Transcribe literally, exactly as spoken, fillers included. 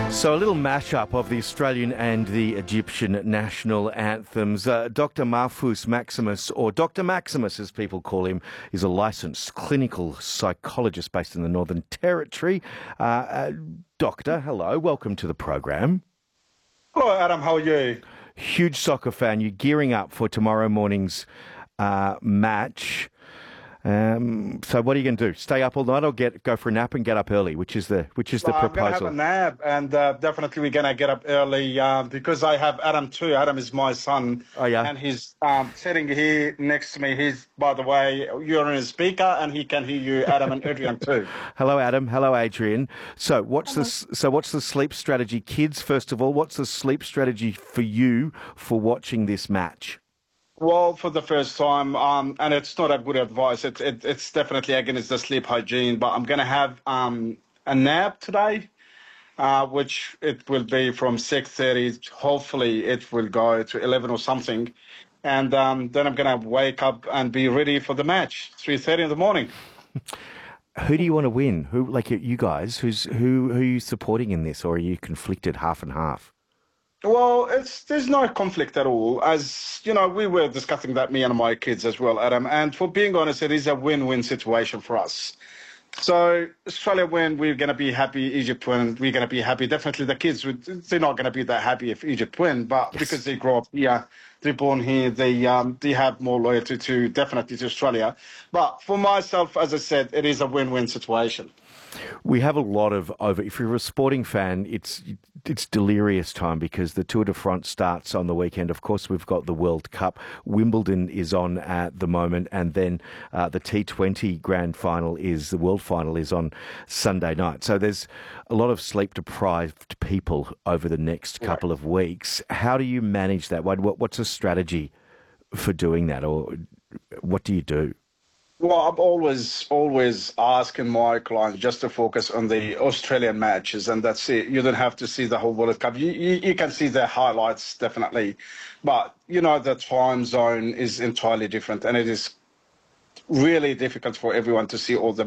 So a little mashup of the Australian and the Egyptian national anthems. Uh, Doctor Mahfuz Maximus, or Doctor Maximus as people call him, is a licensed clinical psychologist based in the Northern Territory. Uh, uh, doctor, hello, welcome to the program. Hello, Adam. How are you? Huge soccer fan. You're gearing up for tomorrow morning's uh, match. Um, so what are you going to do? Stay up all night, or get go for a nap and get up early? Which is the which is the Well, proposal? I'm going to have a nap, and uh, definitely we're going to get up early uh, because I have Adam too. Adam is my son. Oh, yeah? And he's um, sitting here next to me. He's, by the way, you're in a speaker, and he can hear you, Adam and Adrian too. Hello, Adam. Hello, Adrian. So what's the so what's the sleep strategy, kids? First of all, what's the sleep strategy for you for watching this match? Well, for the first time, um, and it's not a good advice. It, it, it's definitely against the sleep hygiene, but I'm going to have um, a nap today, uh, which it will be from six thirty. Hopefully, it will go to eleven or something. And um, then I'm going to wake up and be ready for the match, three thirty in the morning. Who do you want to win? Who, like you guys, who's who, who are you supporting in this, or are you conflicted half and half? Well, it's there's no conflict at all. As you know, we were discussing that, me and my kids as well, Adam. And for being honest, it is a win-win situation for us. So Australia win, we're going to be happy. Egypt win, we're going to be happy. Definitely the kids, they're not going to be that happy if Egypt win, but Yes. because they grow up here, they're born here, they um, they have more loyalty to definitely to Australia. But for myself, as I said, it is a win-win situation. We have a lot of over. If you're a sporting fan, it's it's delirious time because the Tour de France starts on the weekend. Of course, we've got the World Cup. Wimbledon is on at the moment, and then uh, the T twenty Grand Final is the World Final is on Sunday night. So there's a lot of sleep deprived people over the next couple of weeks. How do you manage that? What what's a strategy for doing that, or what do you do? Well, I'm always, always asking my clients just to focus on the Australian matches, and that's it. You don't have to see the whole World Cup. You, you, you can see the highlights, definitely. But, you know, the time zone is entirely different, and it is really difficult for everyone to see all the